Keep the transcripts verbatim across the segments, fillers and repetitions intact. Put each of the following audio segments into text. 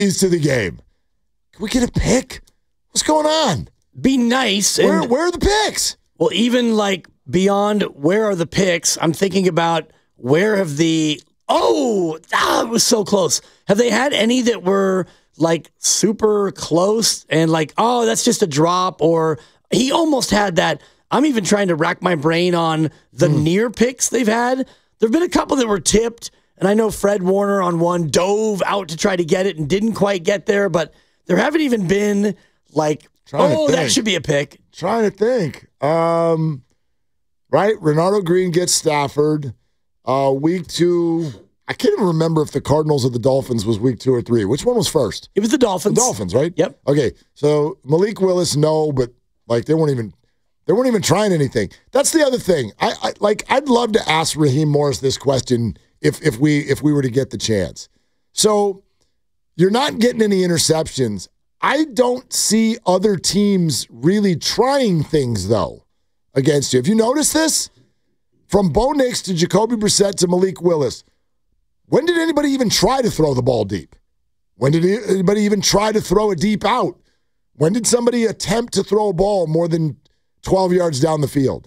is to the game. Can we get a pick? What's going on? Be nice. Where, and, where are the picks? Well, even like beyond where are the picks, I'm thinking about where have the, oh, ah, it was so close. Have they had any that were like super close and like, oh, that's just a drop, or he almost had that. I'm even trying to rack my brain on the mm. near picks they've had. There have been a couple that were tipped, and I know Fred Warner on one dove out to try to get it and didn't quite get there, but there haven't even been like, trying oh, that should be a pick. Trying to think. Um, right? Renardo Green gets Stafford. Uh, week two, I can't even remember if the Cardinals or the Dolphins was week two or three. Which one was first? It was the Dolphins. The Dolphins, right? Yep. Okay, so Malik Willis, no, but like they weren't even they weren't even trying anything. That's the other thing. I, I like I'd love to ask Raheem Morris this question if if we if we were to get the chance. So you're not getting any interceptions. I don't see other teams really trying things, though, against you. Have you noticed this? From Bo Nix to Jacoby Brissett to Malik Willis, when did anybody even try to throw the ball deep? When did anybody even try to throw a deep out? When did somebody attempt to throw a ball more than twelve yards down the field?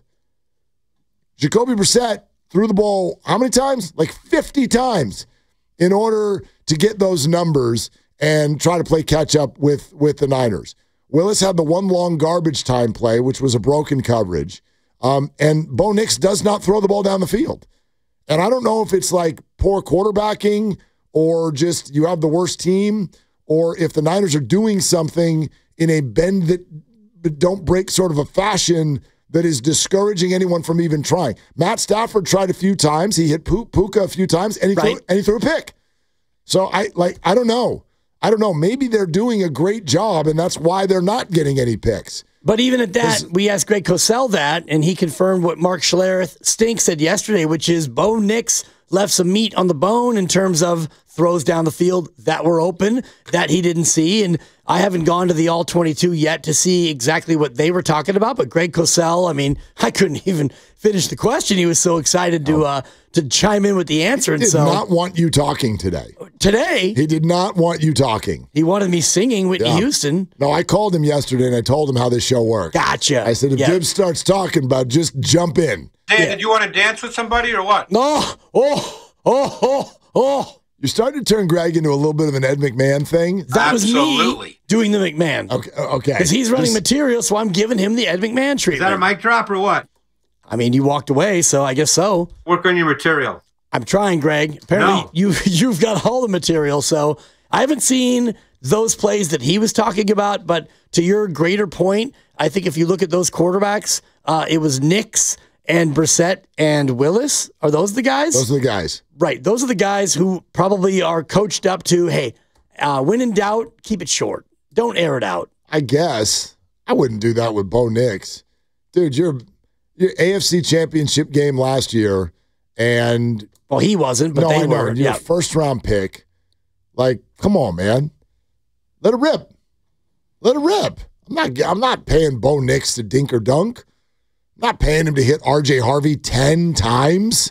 Jacoby Brissett threw the ball how many times? Like fifty times in order to get those numbers and try to play catch up with, with the Niners. Willis had the one long garbage time play, which was a broken coverage. Um, and Bo Nix does not throw the ball down the field. And I don't know if it's like poor quarterbacking or just you have the worst team, or if the Niners are doing something in a bend that don't break sort of a fashion that is discouraging anyone from even trying. Matt Stafford tried a few times. He hit Puka a few times, and he, right. threw, and he threw a pick. So I like I don't know. I don't know. Maybe they're doing a great job, and that's why they're not getting any picks. But even at that, we asked Greg Cosell that, and he confirmed what Mark Schlereth Stink said yesterday, which is Bo Nix left some meat on the bone in terms of throws down the field that were open that he didn't see. And I haven't gone to the all twenty-two yet to see exactly what they were talking about. But Greg Cosell, I mean, I couldn't even finish the question. He was so excited to uh, to chime in with the answer. He did and so, not want you talking today. Today? He did not want you talking. He wanted me singing Whitney yeah. Houston. No, I called him yesterday and I told him how this show works. Gotcha. I said, if yeah. Dib starts talking about, just jump in. Dan, yeah. did you want to dance with somebody or what? No. Oh, oh, oh, oh. You're starting to turn Greg into a little bit of an Ed McMahon thing. That Absolutely. was me doing the McMahon. Okay. Okay. Because he's running Just, material, so I'm giving him the Ed McMahon treatment. Is that a mic drop or what? I mean, you walked away, so I guess so. Work on your material. I'm trying, Greg. Apparently, no. you, you've got all the material, so I haven't seen those plays that he was talking about, but to your greater point, I think if you look at those quarterbacks, uh, it was Nix and Brissett and Willis. Are those the guys? Those are the guys. Right. Those are the guys who probably are coached up to, hey, uh, when in doubt, keep it short. Don't air it out. I guess. I wouldn't do that with Bo Nix. Dude, you're, you're A F C Championship game last year, and... Well, he wasn't, but no, they I know. were. You're yeah. a first-round pick. Like, come on, man. Let it rip. Let it rip. I'm not, I'm not paying Bo Nix to dink or dunk. I'm not paying him to hit R J Harvey ten times,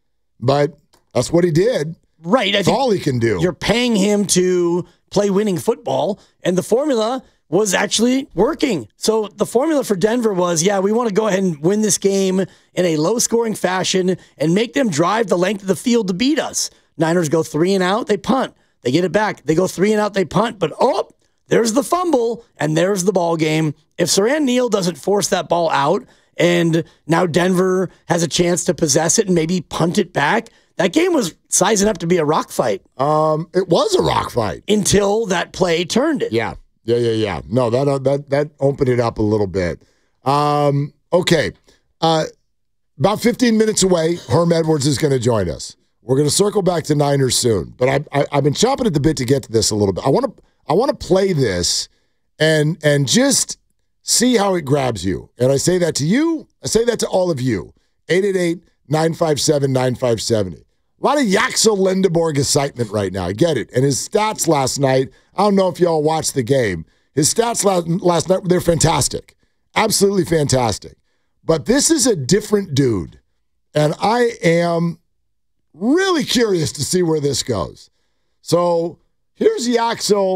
but that's what he did. Right. That's all he can do. You're paying him to play winning football, and the formula was actually working. So the formula for Denver was, yeah, we want to go ahead and win this game in a low-scoring fashion and make them drive the length of the field to beat us. Niners go three and out, they punt. They get it back. They go three and out, they punt, but oh, there's the fumble, and there's the ball game. If Siran Neal doesn't force that ball out, and now Denver has a chance to possess it and maybe punt it back, that game was sizing up to be a rock fight. Um, it was a rock fight. Until that play turned it. Yeah, yeah, yeah, yeah. No, that uh, that that opened it up a little bit. Um, okay. Uh, about fifteen minutes away, Herm Edwards is going to join us. We're going to circle back to Niners soon, but I, I, I've been chomping at the bit to get to this a little bit. I want to I want to play this and and just see how it grabs you. And I say that to you. I say that to all of you. eight eight eight, nine five seven, nine five seven zero. A lot of Yaxel Lindeborg excitement right now. I get it. And his stats last night, I don't know if y'all watched the game. His stats last, last night, they're fantastic. Absolutely fantastic. But this is a different dude. And I am really curious to see where this goes. So Here's Yaxel